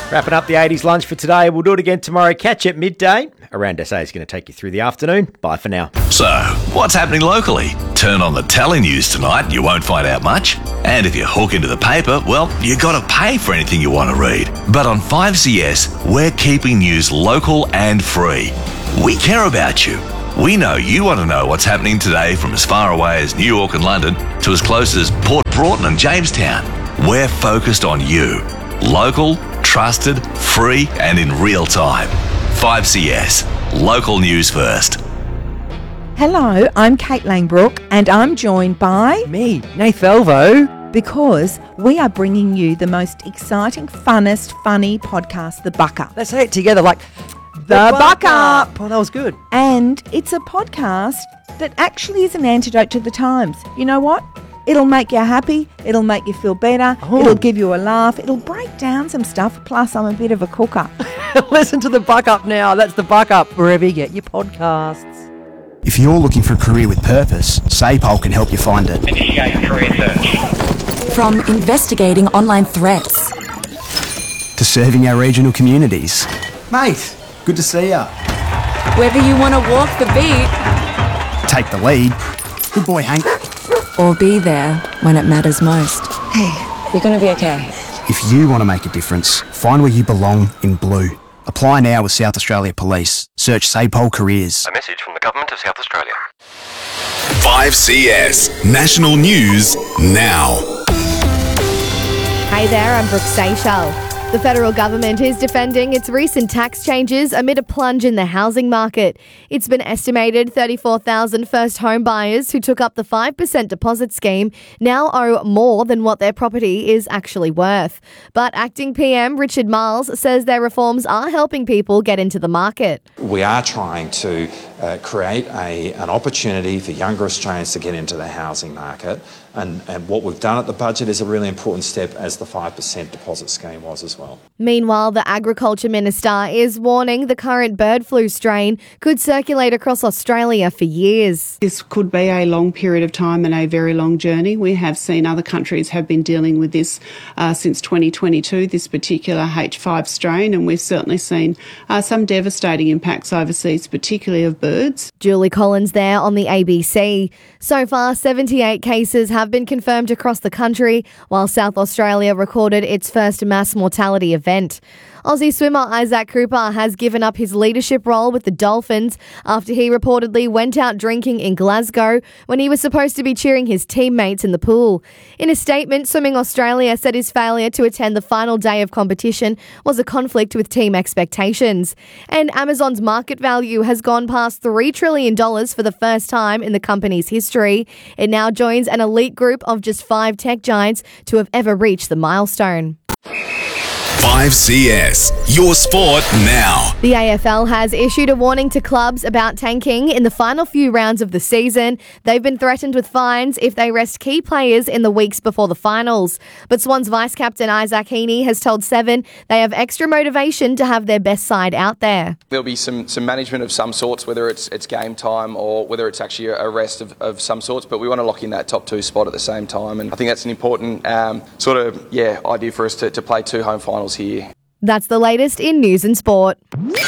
Wrapping up the 80s lunch for today. We'll do it again tomorrow. Catch you at midday. Around SA is going to take you through the afternoon. Bye for now. So, what's happening locally? Turn on the telly news tonight, you won't find out much. And if you hook into the paper, well, you got to pay for anything you want to read. But on 5CS, we're keeping news local and free. We care about you. We know you want to know what's happening today from as far away as New York and London to as close as Port Broughton and Jamestown. We're focused on you. Local, trusted, free and in real time. 5CS. Local news first. Hello, I'm Kate Langbrook and I'm joined by... Me, Nath Elvo. Because we are bringing you the most exciting, funnest, funny podcast, The Buck Up. Let's say it together like... The Buck Up. Oh, that was good. And it's a podcast that actually is an antidote to the times. You know what? It'll make you happy. It'll make you feel better. Oh. It'll give you a laugh. It'll break down some stuff. Plus, I'm a bit of a cooker. Listen to The Buck Up now. That's The Buck Up, wherever you get your podcasts. If you're looking for a career with purpose, SAPOL can help you find it. Initiate career search. From investigating online threats To serving our regional communities. Mate, good to see ya. whether you want to walk the beat Take the lead. Good boy, Hank. or be there when it matters most. Hey, you're going to be okay. If you want to make a difference, find where you belong in blue. Apply now with South Australia Police. Search SAPOL Careers. A message from the Government of South Australia. 5CS. National News Now. Hey there, I'm Brooke Seychelles. The federal government is defending its recent tax changes amid a plunge in the housing market. It's been estimated 34,000 first home buyers who took up the 5% deposit scheme now owe more than what their property is actually worth. But Acting PM Richard Miles says their reforms are helping people get into the market. We are trying to create an opportunity for younger Australians to get into the housing market. And what we've done at the budget is a really important step, as the 5% deposit scheme was as well. Meanwhile, the Agriculture Minister is warning the current bird flu strain could circulate across Australia for years. This could be a long period of time and a very long journey. We have seen other countries have been dealing with this since 2022, this particular H5 strain, and we've certainly seen some devastating impacts overseas, particularly of birds. Julie Collins there on the ABC. So far, 78 cases have been confirmed across the country, while South Australia recorded its first mass mortality event. Aussie swimmer Isaac Cooper has given up his leadership role with the Dolphins after he reportedly went out drinking in Glasgow when he was supposed to be cheering his teammates in the pool. In a statement, Swimming Australia said his failure to attend the final day of competition was a conflict with team expectations. And Amazon's market value has gone past $3 trillion for the first time in the company's history. It now joins an elite group of just 5 tech giants to have ever reached the milestone. 5CS. Your sport now. The AFL has issued a warning to clubs about tanking in the final few rounds of the season. They've been threatened with fines if they rest key players in the weeks before the finals. But Swans vice-captain Isaac Heaney has told Seven they have extra motivation to have their best side out there. There'll be some management of some sorts, whether it's game time or whether it's actually a rest of some sorts, but we want to lock in that top 2 spot at the same time. And I think that's an important idea for us to play 2 home finals here. That's the latest in news and sport.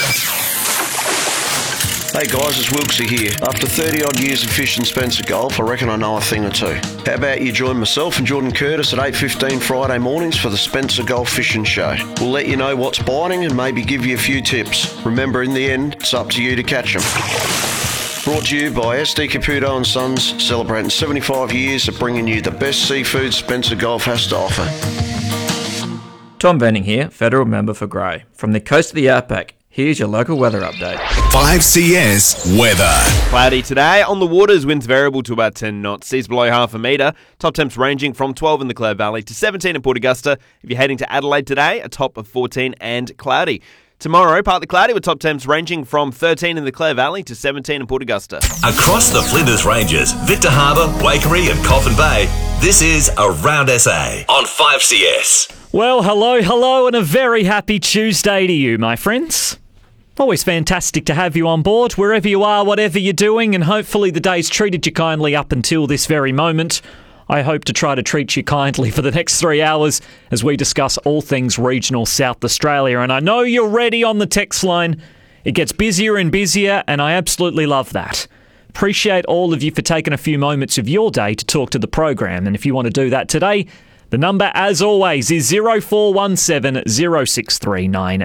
Hey guys, it's Wilksy here. After 30 odd years of fishing Spencer Gulf, I reckon I know a thing or two. How about you join myself and Jordan Curtis at 8:15 Friday mornings for the Spencer Gulf Fishing Show. We'll let you know what's biting and maybe give you a few tips. Remember, in the end, it's up to you to catch them. Brought to you by SD Caputo and Sons, celebrating 75 years of bringing you the best seafood Spencer Gulf has to offer. Tom Benning here, Federal Member for Grey. From the coast of the Outback, here's your local weather update. 5CS Weather. Cloudy today. On the waters, winds variable to about 10 knots. Seas below half a metre. Top temps ranging from 12 in the Clare Valley to 17 in Port Augusta. If you're heading to Adelaide today, a top of 14 and cloudy. Tomorrow, partly cloudy with top temps ranging from 13 in the Clare Valley to 17 in Port Augusta. Across the Flinders Ranges, Victor Harbour, Waikerie and Coffin Bay, this is Around SA on 5CS. Well, hello, and a very happy Tuesday to you, my friends. Always fantastic to have you on board, wherever you are, whatever you're doing, and hopefully the day's treated you kindly up until this very moment. I hope to try to treat you kindly for the next 3 hours as we discuss all things regional South Australia. And I know you're ready on the text line. It gets busier and busier, and I absolutely love that. Appreciate all of you for taking a few moments of your day to talk to the program. And if you want to do that today, the number, as always, is 0417 063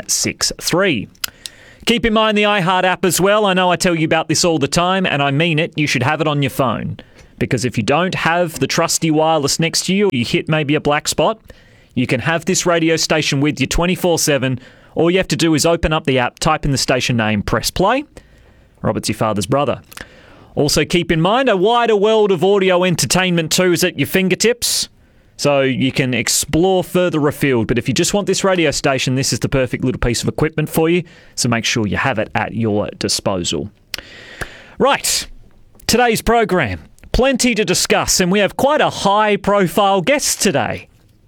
963. Keep in mind the iHeart app as well. I know I tell you about this all the time, and I mean it. You should have it on your phone. Because if you don't have the trusty wireless next to you, you hit maybe a black spot, you can have this radio station with you 24/7. All you have to do is open up the app, type in the station name, press play. Robert's your father's brother. Also keep in mind, a wider world of audio entertainment too is at your fingertips, so you can explore further afield. But if you just want this radio station, this is the perfect little piece of equipment for you, so make sure you have it at your disposal. Right, today's program, plenty to discuss, and we have quite a high-profile guest today.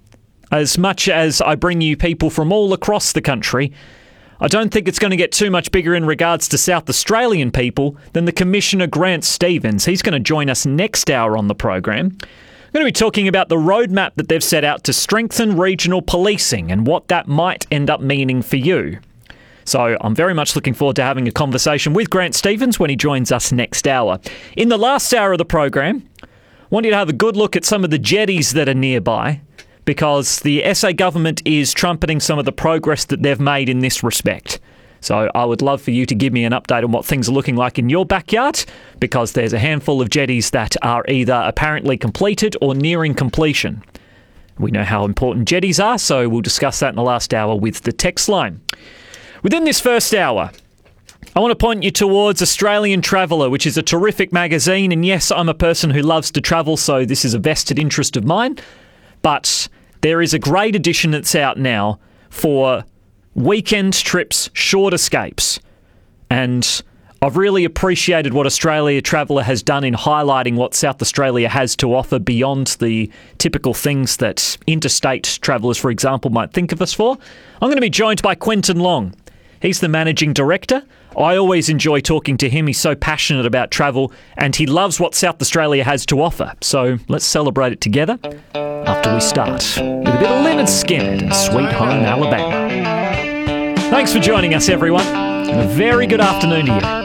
As much as I bring you people from all across the country, I don't think it's going to get too much bigger in regards to South Australian people than the Commissioner Grant Stephens. He's going to join us next hour on the program. I'm going to be talking about the roadmap that they've set out to strengthen regional policing and what that might end up meaning for you. So I'm very much looking forward to having a conversation with Grant Stephens when he joins us next hour. In the last hour of the program, I want you to have a good look at some of the jetties that are nearby, because the SA government is trumpeting some of the progress that they've made in this respect. So I would love for you to give me an update on what things are looking like in your backyard, because there's a handful of jetties that are either apparently completed or nearing completion. We know how important jetties are, so we'll discuss that in the last hour with the text line. Within this first hour, I want to point you towards Australian Traveller, which is a terrific magazine. And yes, I'm a person who loves to travel, so this is a vested interest of mine. But there is a great edition that's out now for weekend trips, short escapes. And I've really appreciated what Australia Traveller has done in highlighting what South Australia has to offer beyond the typical things that interstate travellers, for example, might think of us for. I'm going to be joined by Quentin Long. He's the managing director. I always enjoy talking to him. He's so passionate about travel and he loves what South Australia has to offer. So let's celebrate it together after we start with a bit of Lynyrd Skynyrd and Sweet Home Alabama. Thanks for joining us, everyone, and a very good afternoon to you.